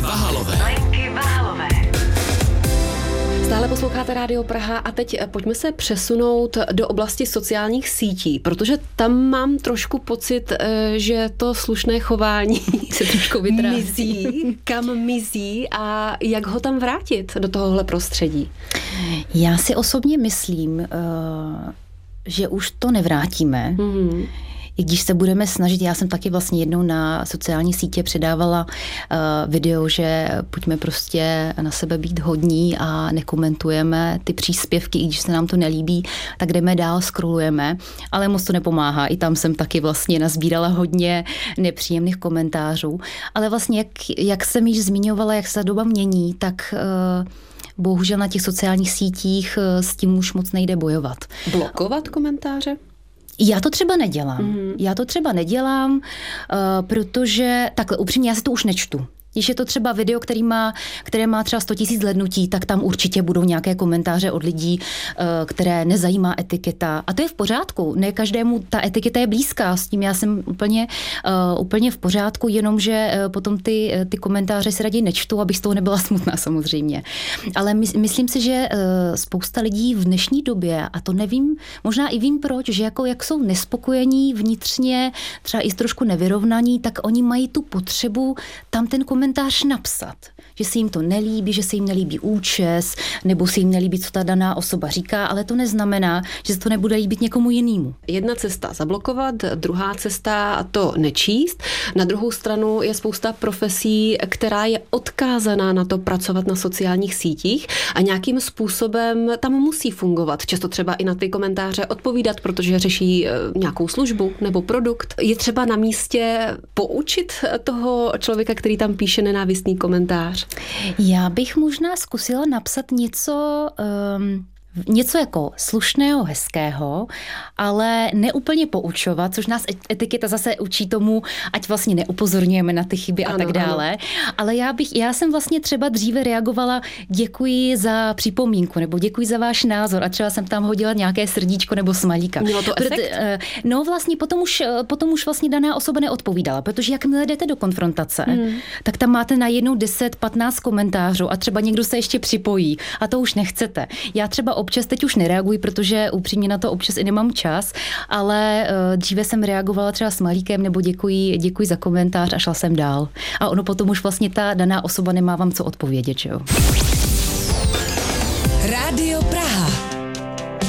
Vahalové. Stále posloucháte Rádio Praha a teď pojďme se přesunout do oblasti sociálních sítí, protože tam mám trošku pocit, že to slušné chování se trošku mizí, kam mizí a jak ho tam vrátit do tohohle prostředí. Já si osobně myslím, že už to nevrátíme. Mm-hmm. I když se budeme snažit, já jsem taky vlastně jednou na sociální sítě předávala video, že pojďme prostě na sebe být hodní a nekomentujeme ty příspěvky, i když se nám to nelíbí, tak jdeme dál, scrollujeme, ale moc to nepomáhá. I tam jsem taky vlastně nazbírala hodně nepříjemných komentářů. Ale vlastně, jak jsem již zmiňovala, jak se doba mění, tak bohužel na těch sociálních sítích s tím už moc nejde bojovat. Blokovat komentáře? Já to třeba nedělám. Protože takhle upřímně já si to už nečtu. Když je to třeba video, které má třeba 100 000 zhlédnutí, tak tam určitě budou nějaké komentáře od lidí, které nezajímá etiketa. A to je v pořádku. Ne každému ta etiketa je blízká. S tím já jsem úplně v pořádku, jenomže potom ty komentáře si raději nečtu, abych z toho nebyla smutná samozřejmě. Ale myslím si, že spousta lidí v dnešní době, a to nevím, možná i vím proč, že jak jsou nespokojení vnitřně, třeba i trošku nevyrovnaní, tak oni mají tu potřebu tam ten komentář napsat, že se jim to nelíbí, že se jim nelíbí účes, nebo se jim nelíbí, co ta daná osoba říká, ale to neznamená, že se to nebude líbit někomu jinému. Jedna cesta zablokovat, druhá cesta to nečíst. Na druhou stranu je spousta profesí, která je odkázaná na to pracovat na sociálních sítích a nějakým způsobem tam musí fungovat. Často třeba i na ty komentáře odpovídat, protože řeší nějakou službu nebo produkt. Je třeba na místě poučit toho člověka, který tam píše nenávistný komentář. Já bych možná zkusila napsat něco jako slušného, hezkého, ale neúplně poučovat, což nás etiketa zase učí tomu, ať vlastně neupozorňujeme na ty chyby a tak dále. Ano. Ale já jsem vlastně třeba dříve reagovala děkuji za připomínku, nebo děkuji za váš názor a třeba jsem tam hodila nějaké srdíčko nebo smajlíka. Mělo to efekt? No vlastně potom už vlastně daná osoba neodpovídala, protože jakmile jdete do konfrontace, tak tam máte najednou 10-15 komentářů a třeba někdo se ještě připojí a to už nechcete. Já třeba občas teď už nereaguji, protože upřímně na to občas i nemám čas, ale dříve jsem reagovala třeba s malíkem nebo děkuji za komentář a šla jsem dál. A ono potom už vlastně ta daná osoba nemá vám co odpovědět, že jo? Rádio Praha.